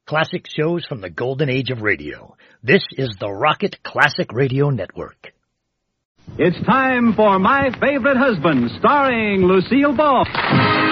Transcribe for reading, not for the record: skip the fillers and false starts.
Classic shows from the golden age of radio. This is the Rocket Classic Radio Network. It's time for My Favorite Husband, starring Lucille Ball.